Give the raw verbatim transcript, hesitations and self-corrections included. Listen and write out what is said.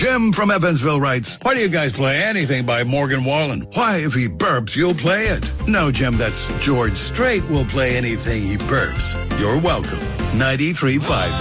Jim from Evansville writes, why do you guys play anything by Morgan Wallen? Why, if he burps, you'll play it. No, Jim, that's George Strait will play anything he burps. You're welcome. ninety-three point five